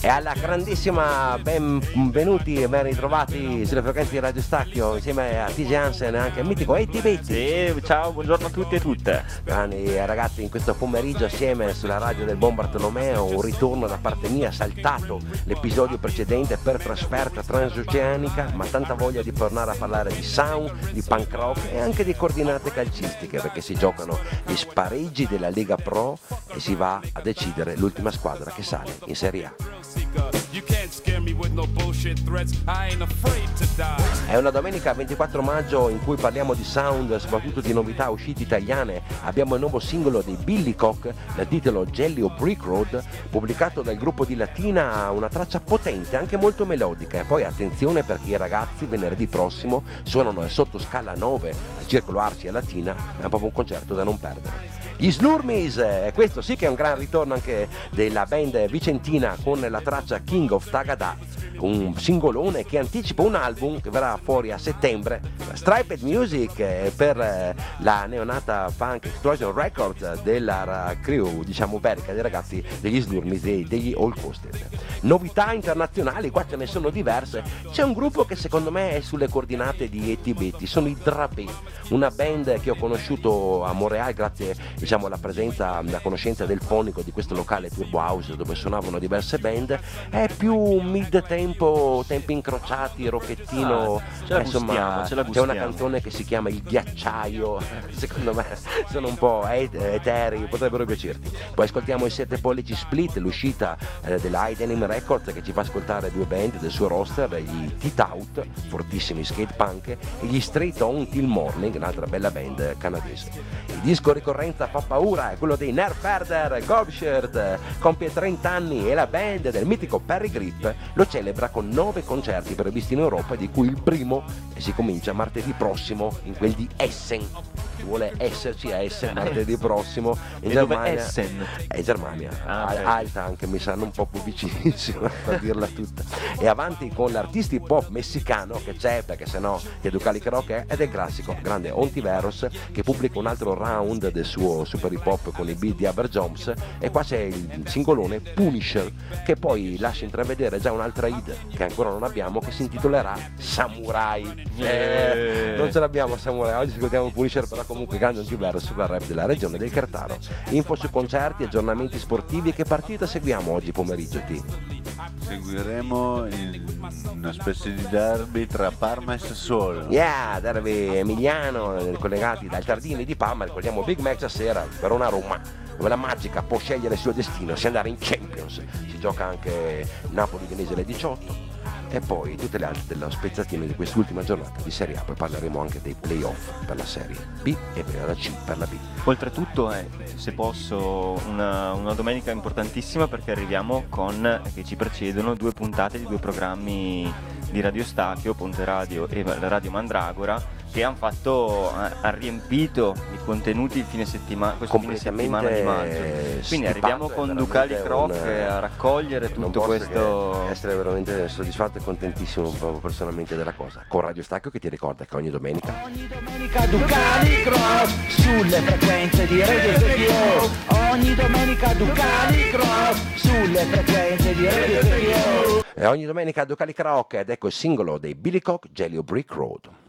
E alla grandissima benvenuti e ben ritrovati sulle frequenze di Radio Stacchio insieme a TJ Hansen e anche al mitico Eddie Betti. Sì, ciao, buongiorno a tutti e tutte. Grandi ragazzi, in questo pomeriggio assieme sulla radio del buon Bartolomeo, un ritorno da parte mia, saltato l'episodio precedente per trasferta transoceanica, ma tanta voglia di tornare a parlare di sound, di punk rock e anche di coordinate calcistiche, perché si giocano gli spareggi della Lega Pro e si va a decidere l'ultima squadra che sale in Serie A. È una domenica 24 maggio in cui parliamo di sound, soprattutto di novità uscite italiane. Abbiamo il nuovo singolo dei Billy Cock dal titolo Jelly o Brick Road, pubblicato dal gruppo di Latina, una traccia potente, anche molto melodica. E poi attenzione perché i ragazzi venerdì prossimo suonano al Sottoscala 9 al Circolo Arci a Latina, è proprio un concerto da non perdere. Gli Slurmis, questo sì che è un gran ritorno anche della band vicentina con la traccia King of Tagada, un singolone che anticipa un album che verrà fuori a settembre. Striped Music per la neonata Punk Explosion Records della crew, diciamo, belga dei ragazzi degli Slurmis e degli All Coasted. Novità internazionali, qua ce ne sono diverse. C'è un gruppo che secondo me è sulle coordinate di Eti Betty, sono i Drapé, una band che ho conosciuto a Montreal grazie, diciamo, alla presenza, alla conoscenza del fonico di questo locale Turbo House dove suonavano diverse band. È più mid tempo, tempi incrociati, rocchettino, insomma c'è una canzone che si chiama Il Ghiacciaio, secondo me sono un po' eterei, potrebbero piacerti. Poi ascoltiamo i 7 pollici Split, l'uscita della High Denim Records, che ci fa ascoltare due band del suo roster, gli Teeth Out, fortissimi skate punk, e gli Straight On Till Morning, un'altra bella band canadese. Il disco ricorrenza fa paura, è quello dei Nerf Herder. Gobshirt compie 30 anni e la band del mitico Perry Grip lo celebra con 9 concerti previsti in Europa, di cui il primo si comincia martedì prossimo in quel di Essen. Ci vuole esserci a Essen martedì prossimo in Germania. Essen? È Germania, alta anche, mi sanno un po' più vicinissima per dirla tutta. E avanti con l'artista hip hop messicano che c'è, perché sennò che Ducali Rock è del classico grande Ontiveros, che pubblica un altro round del suo super hip hop con i beat di Aber Jones, e qua c'è il singolone Punisher, che poi lascia intravedere già un'altra hit che ancora non abbiamo, che si intitolerà Samurai. Non ce l'abbiamo Samurai, oggi ascoltiamo Punisher, però comunque grande Ontiveros sulla rap della regione del Cartaro. Info su concerti, aggiornamenti sportivi. E che partita seguiamo oggi pomeriggio, T? Seguiremo una specie di derby tra Parma e Sassuolo. Derby emiliano, collegati dal Tardini di Parma. Ricordiamo Big Match stasera per una Roma dove la Magica può scegliere il suo destino, se andare in Champions. Si gioca anche Napoli-Venezia alle 18 e poi tutte le altre della spezzatina di quest'ultima giornata di Serie A. Poi parleremo anche dei playoff per la Serie B e per la C per la B. Oltretutto è, se posso, una domenica importantissima, perché arriviamo con, che ci precedono, 2 puntate di 2 programmi di Radio Stacchio, Ponte Radio e Radio Mandragora, che hanno riempito i contenuti il fine settimana, questo fine settimana di maggio. Quindi arriviamo con Ducali Croc a raccogliere tutto questo. Essere veramente soddisfatto e contentissimo proprio personalmente della cosa. Con Radio Stacchio che ti ricorda che ogni domenica Ducali Croc sulle frequenze di Radio Stacchio. Ogni domenica Ducali Croc sulle frequenze di Radio Stacchio. E ogni domenica Ducali Croc, ed ecco il singolo dei Billy Cock, Jelly o Brick Road.